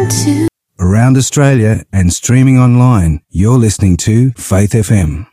listen to. Around Australia and streaming online, you're listening to Faith FM.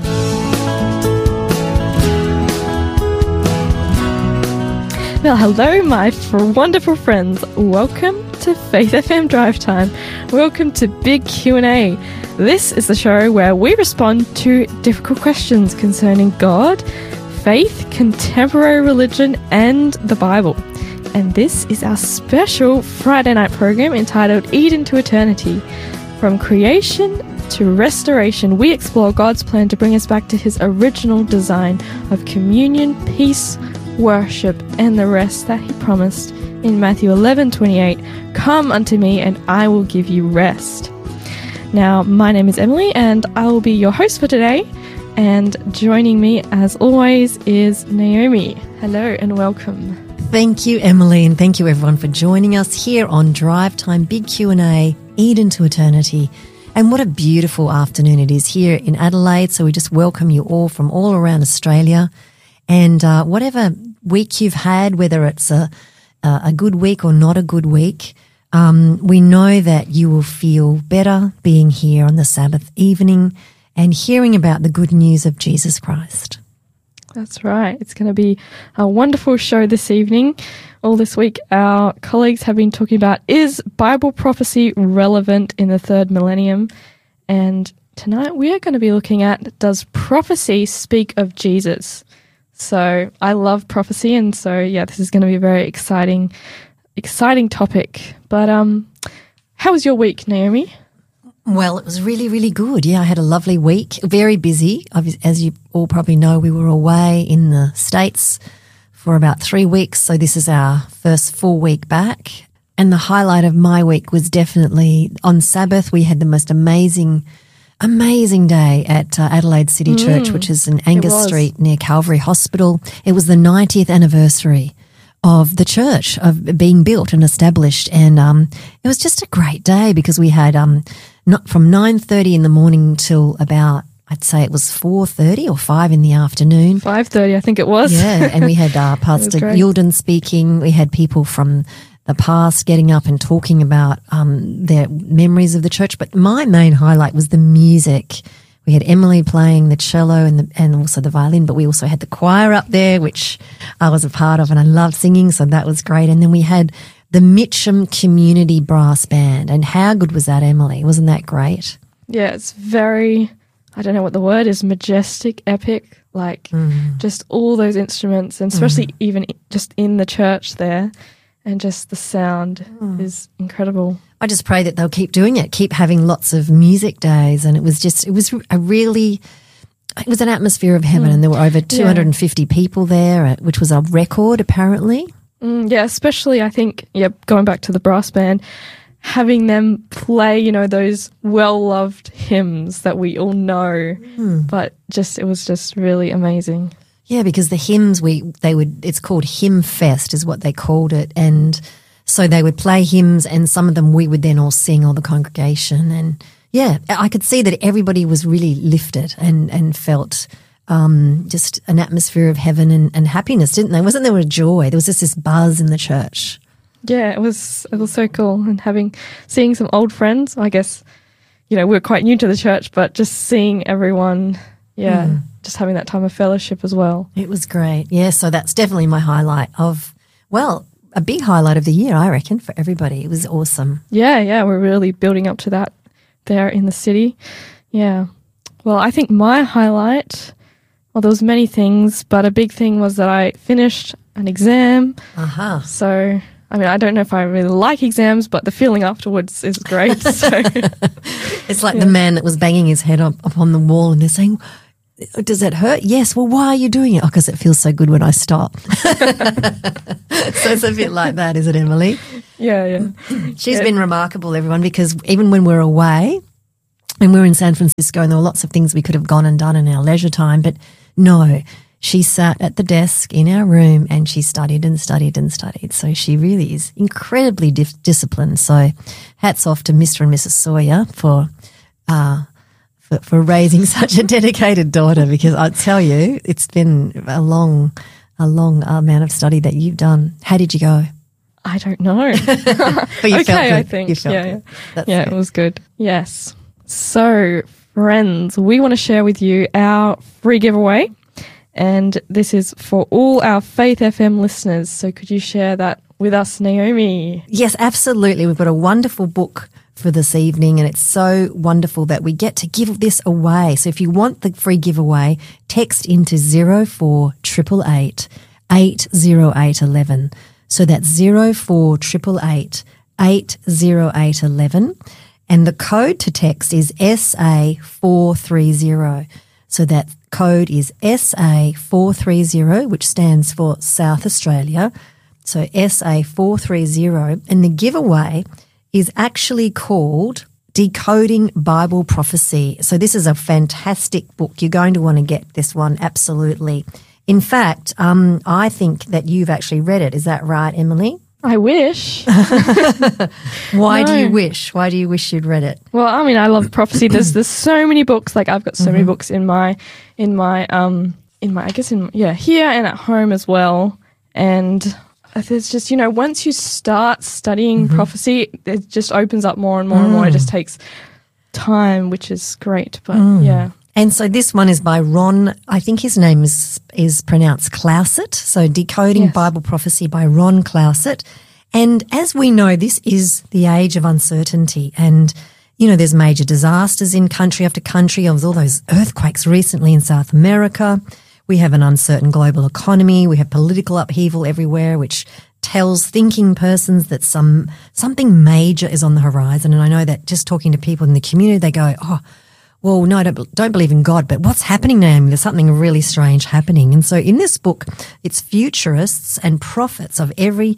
Well, hello, my wonderful friends. Welcome to Faith FM Drive Time. Welcome to Big Q&A. This is the show where we respond to difficult questions concerning God, faith, contemporary religion, and the Bible. And this is our special Friday night program entitled Eden to Eternity. From creation to restoration, we explore God's plan to bring us back to his original design of communion, peace, worship, and the rest that he promised in Matthew 11:28. Come unto me and I will give you rest. Now, my name is Emily and I will be your host for today. And joining me as always is Naomi. Hello and welcome. Thank you, Emily, and thank you everyone for joining us here on Drive Time Big Q&A, Eden to Eternity. And what a beautiful afternoon it is here in Adelaide. So we just welcome you all from all around Australia. And whatever week you've had, whether it's a good week or not a good week, we know that you will feel better being here on the Sabbath evening and hearing about the good news of Jesus Christ. That's right. It's going to be a wonderful show this evening. All this week, our colleagues have been talking about, is Bible prophecy relevant in the third millennium? And tonight we are going to be looking at, does prophecy speak of Jesus? So I love prophecy, and so yeah, this is going to be a very exciting topic. But how was your week, Naomi? Well, it was really, really good. Yeah, I had a lovely week, very busy. As you all probably know, we were away in the States for about 3 weeks, so this is our first full week back. And the highlight of my week was definitely on Sabbath. We had the most amazing day at Adelaide City Church, which is in Angus Street near Calvary Hospital. It was the 90th anniversary of the church, of being built and established. And it was just a great day because we had not from 9:30 in the morning till about, I'd say it was 4:30 or 5 in the afternoon. 5:30, I think it was. Yeah, and we had Pastor Yilden speaking. We had people from the past getting up and talking about their memories of the church. But my main highlight was the music. We had Emily playing the cello and also the violin, but we also had the choir up there, which I was a part of, and I loved singing, so that was great. And then we had the Mitcham Community Brass Band. And how good was that, Emily? Wasn't that great? Yeah, it's very, I don't know what the word is, majestic, epic, like just all those instruments, and especially even just in the church there. And just the sound is incredible. I just pray that they'll keep doing it, keep having lots of music days. And it was an atmosphere of heaven. And there were over 250 people there, which was a record apparently. Yeah, especially I think, going back to the brass band, having them play, those well-loved hymns that we all know. But it was just really amazing. Yeah, because the hymns it's called Hymn Fest is what they called it. And so they would play hymns and some of them we would then all sing, all the congregation. And yeah, I could see that everybody was really lifted and felt just an atmosphere of heaven and happiness, didn't they? Wasn't there a joy? There was just this buzz in the church. Yeah, it was so cool. And seeing some old friends, I guess, we're quite new to the church, but just seeing everyone, just having that time of fellowship as well. It was great. Yeah, so that's definitely my highlight a big highlight of the year, I reckon, for everybody. It was awesome. Yeah, we're really building up to that there in the city. Yeah. Well, I think my highlight, there was many things, but a big thing was that I finished an exam. So, I don't know if I really like exams, but the feeling afterwards is great. So it's like the man that was banging his head up on the wall and they're saying, does it hurt? Yes. Well, why are you doing it? Because it feels so good when I stop. So it's a bit like that, is it, Emily? Yeah. She's been remarkable, everyone, because even when we're away, when we were in San Francisco, and there were lots of things we could have gone and done in our leisure time, but no, she sat at the desk in our room and she studied and studied and studied. So she really is incredibly disciplined. So hats off to Mr. and Mrs. Sawyer for raising such a dedicated daughter, because I tell you, it's been a long amount of study that you've done. How did you go? I don't know. But you felt good. I think. You felt Yeah, good. That's yeah, good. it was good. Yes. So, friends, we want to share with you our free giveaway. And this is for all our Faith FM listeners. So could you share that with us, Naomi? Yes, absolutely. We've got a wonderful book for this evening, and it's so wonderful that we get to give this away. So if you want the free giveaway, text into 0488 80811. So that's 0488 80811. And the code to text is SA430. So that code is SA430, which stands for South Australia. So SA430. And the giveaway is actually called Decoding Bible Prophecy. So this is a fantastic book. You're going to want to get this one, absolutely. In fact, I think that you've actually read it. Is that right, Emily? I wish. Why do No. you wish? Why do you wish you'd read it? Well, I mean, I love prophecy. There's so many books. Like I've got so many books in my here and at home as well. And there's just, once you start studying prophecy, it just opens up more and more and more. It just takes time, which is great. But yeah. And so this one is by Ron, I think his name is pronounced Clauset. So Decoding Yes. Bible Prophecy by Ron Clauset. And as we know, this is the age of uncertainty. And, there's major disasters in country after country. There was all those earthquakes recently in South America. We have an uncertain global economy. We have political upheaval everywhere, which tells thinking persons that something major is on the horizon. And I know that just talking to people in the community, they go, oh, well, no, I don't believe in God, but what's happening, Naomi? There's something really strange happening. And so in this book, it's futurists and prophets of every,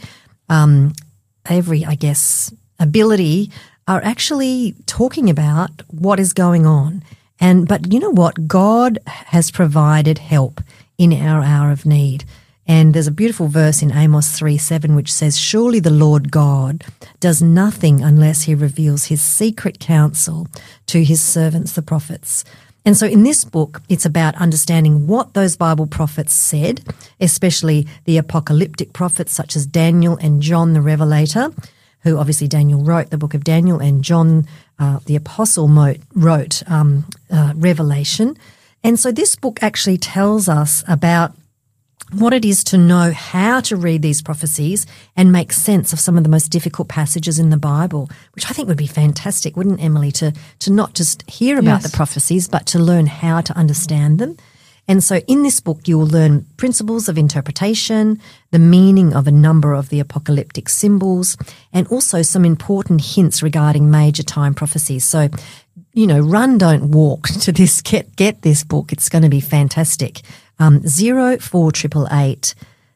I guess, ability are actually talking about what is going on. But you know what? God has provided help in our hour of need. And there's a beautiful verse in Amos 3:7 which says, "Surely the Lord God does nothing unless he reveals his secret counsel to his servants, the prophets." And so in this book, it's about understanding what those Bible prophets said, especially the apocalyptic prophets such as Daniel and John the Revelator, who obviously Daniel wrote the book of Daniel, and John the Apostle wrote Revelation. And so this book actually tells us about what it is to know how to read these prophecies and make sense of some of the most difficult passages in the Bible, which I think would be fantastic, wouldn't Emily, to not just hear about Yes. the prophecies, but to learn how to understand them. And so in this book, you will learn principles of interpretation, the meaning of a number of the apocalyptic symbols, and also some important hints regarding major time prophecies. So, run, don't walk to this, get this book. It's going to be fantastic. 0488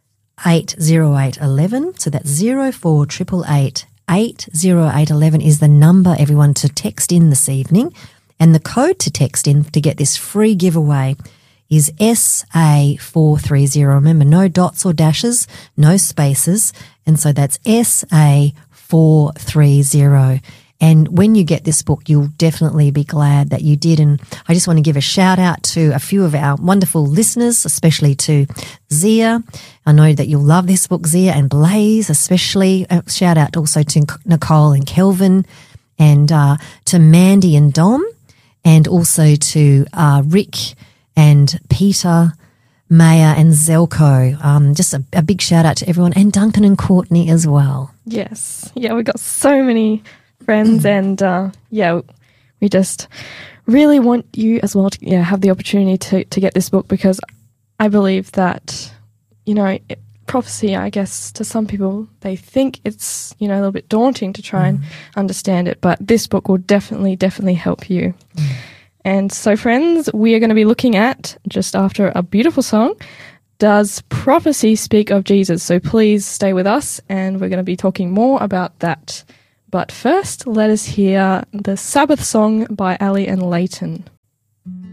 80811. So that's 0488 80811 is the number, everyone, to text in this evening. And the code to text in to get this free giveaway is SA430. Remember, no dots or dashes, no spaces. And so that's SA430. And when you get this book, you'll definitely be glad that you did. And I just want to give a shout out to a few of our wonderful listeners, especially to Zia. I know that you'll love this book, Zia, and Blaze especially. Shout out also to Nicole and Kelvin, and to Mandy and Dom, and also to Rick and Peter, Maya and Zelko. Just a big shout out to everyone, and Duncan and Courtney as well. Yes. Yeah, we've got so many friends, and we just really want you as well to have the opportunity to get this book, because I believe that, prophecy, I guess, to some people, they think it's, a little bit daunting to try and understand it, but this book will definitely help you. And so, friends, we are going to be looking at, just after a beautiful song, Does Prophecy Speak of Jesus? So please stay with us, and we're going to be talking more about that. But first, let us hear the Sabbath song by Ali and Leighton.